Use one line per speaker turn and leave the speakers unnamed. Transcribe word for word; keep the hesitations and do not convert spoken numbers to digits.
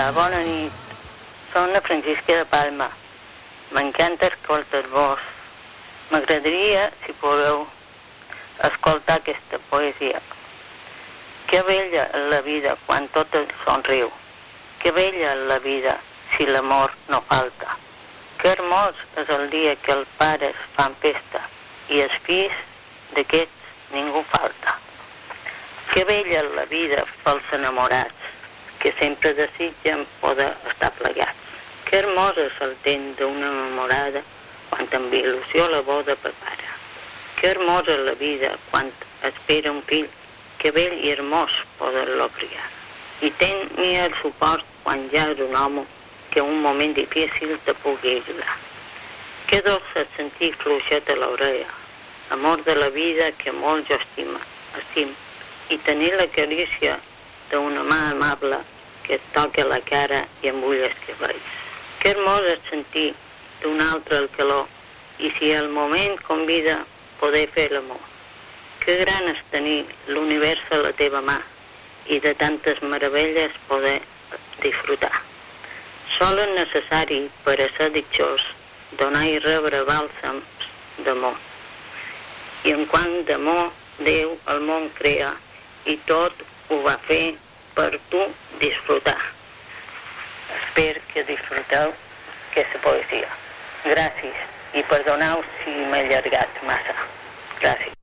Hola, bona nit. Soc la Francisca de Palma. M'encanta escoltar-vos. M'agradaria, si podeu, escoltar aquesta poesia. Que bella és la vida quan tot el somriu. Que bella és la vida si l'amor no falta. Que hermós és el dia que els pares fan festa i els fills d'aquests ningú falta. Que bella és la vida pels enamorats que sempre desitgen poder estar plegats. Que hermós és el temps d'una enamorada quan amb il·lusió la boda prepara. Que hermosa és la vida quan espera un fill que bell i hermós poder-lo criar. I tenir el suport quan ja és un home que un moment difícil te pugui ajudar. Que dolç és sentir fluixet a l'orella, amor de la vida que molt jo estima, estim, i tenir la carícia d'una mà amable que et toca la cara i embull els cabells. Que hermós és sentir d'un altre el calor i si el moment convida poder fer l'amor. Que gran és tenir l'univers a la teva mà i de tantes meravelles poder disfrutar. Sol és necessari per a ser ditxós donar i rebre bàlsams d'amor. I en quant d'amor Déu el món crea i tot ho va fer per tu disfrutar. Espero que disfruteu aquesta poesia. Gràcies i perdoneu si m'he allargat massa. Gràcies.